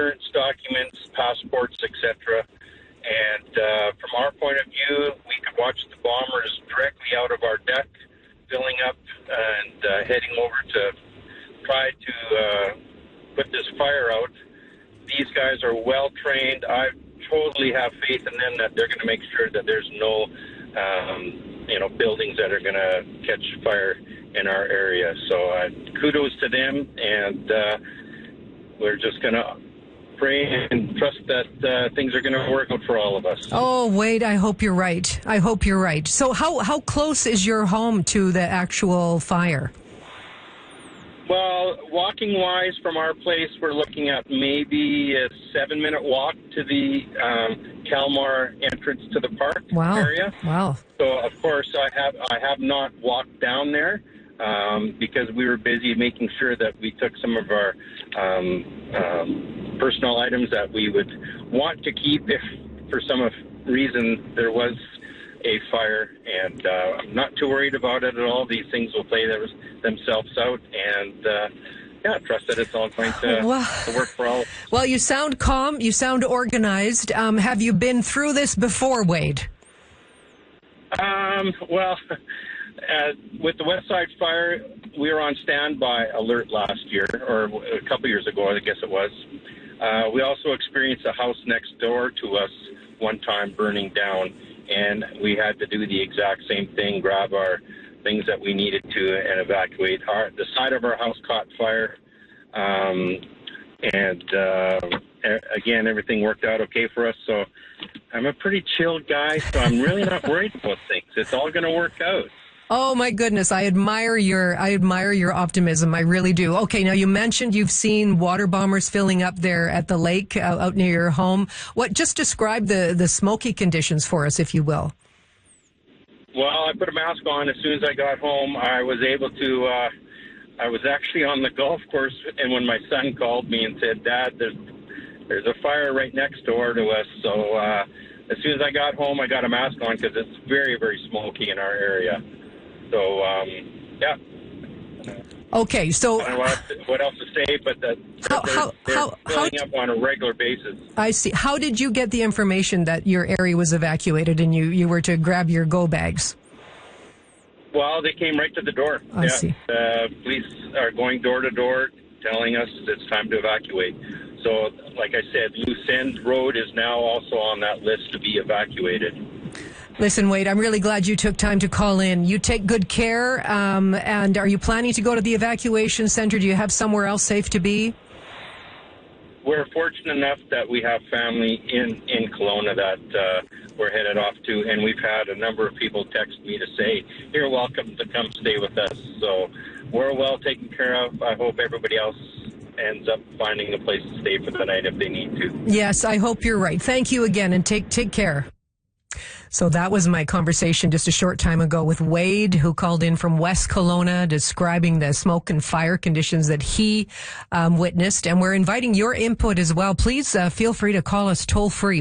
insurance documents, passports, etc. And from our point of view, we could watch the bombers directly out of our deck, filling up and heading over to try to put this fire out. These guys are well trained. I totally have faith in them that they're going to make sure that there's no, buildings that are going to catch fire in our area. So kudos to them, and we're just going to pray and trust that things are going to work out for all of us. Oh, Wade, I hope you're right. I hope you're right. So how close is your home to the actual fire? Well, walking-wise from our place, we're looking at maybe a 7-minute walk to the Kalmar entrance to the park area. Wow. So, of course, I have not walked down there because we were busy making sure that we took some of our personal items that we would want to keep if, for some reason, there was a fire, and I'm not too worried about it at all. These things will play themselves out, and trust that it's all going to work for all of us. Well, you sound calm. You sound organized. Have you been through this before, Wade? With the West Side Fire, we were on standby alert last year, or a couple years ago, I guess it was. We also experienced a house next door to us one time burning down, and we had to do the exact same thing, grab our things that we needed to and evacuate. The side of our house caught fire, again, everything worked out okay for us. So I'm a pretty chilled guy, so I'm really not worried about things. It's all going to work out. Oh my goodness, I admire your optimism. I really do. Okay, now you mentioned you've seen water bombers filling up there at the lake out near your home. Just describe the smoky conditions for us, if you will. Well, I put a mask on as soon as I got home. I was able to. I was actually on the golf course, and when my son called me and said, "Dad, there's a fire right next door to us," so as soon as I got home, I got a mask on because it's very, very smoky in our area. So, Okay, so I don't know what else to say, but they're filling up on a regular basis. I see. How did you get the information that your area was evacuated and you were to grab your go bags? Well, they came right to the door. I see. Police are going door to door telling us it's time to evacuate. So, like I said, Loose End Road is now also on that list to be evacuated. Listen, Wade, I'm really glad you took time to call in. You take good care, and are you planning to go to the evacuation center? Do you have somewhere else safe to be? We're fortunate enough that we have family in Kelowna that we're headed off to, and we've had a number of people text me to say, "You're welcome to come stay with us." So we're well taken care of. I hope everybody else ends up finding a place to stay for the night if they need to. Yes, I hope you're right. Thank you again, and take care. So that was my conversation just a short time ago with Wade, who called in from West Kelowna, describing the smoke and fire conditions that he witnessed. And we're inviting your input as well. Please feel free to call us toll free,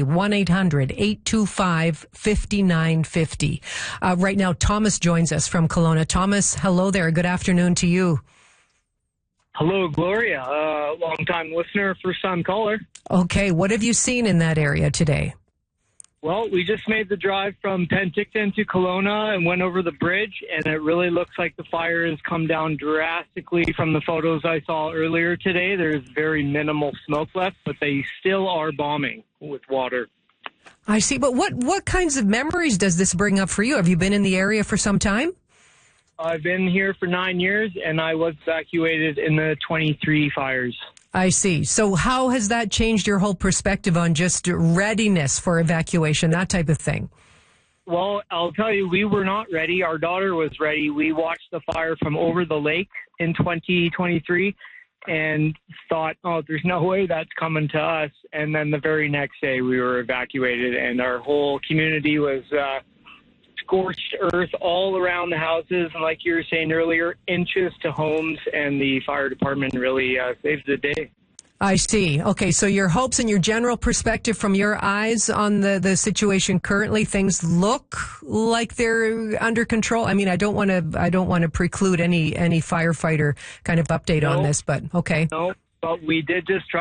1-800-825-5950. Right now, Thomas joins us from Kelowna. Thomas, hello there. Good afternoon to you. Hello, Gloria. Long-time listener, first-time caller. Okay, what have you seen in that area today? Well, we just made the drive from Penticton to Kelowna and went over the bridge, and it really looks like the fire has come down drastically from the photos I saw earlier today. There's very minimal smoke left, but they still are bombing with water. I see, but what kinds of memories does this bring up for you? Have you been in the area for some time? I've been here for 9 years, and I was evacuated in the 23 fires. I see. So how has that changed your whole perspective on just readiness for evacuation, that type of thing? Well, I'll tell you, we were not ready. Our daughter was ready. We watched the fire from over the lake in 2023 and thought, oh, there's no way that's coming to us. And then the very next day we were evacuated, and our whole community was scorched earth all around the houses. And like you were saying earlier, inches to homes, and the fire department really saved the day. I see. Okay, so your hopes and your general perspective from your eyes on the situation currently, things look like they're under control. I mean, I don't want to preclude any firefighter kind of update on this, but okay. No, but we did just try